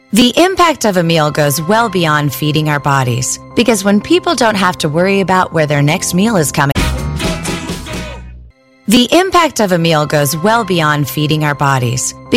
The impact of a meal goes well beyond feeding our bodies, because when people don't have to worry about where their next meal is coming, the impact of a meal goes well beyond feeding our bodies,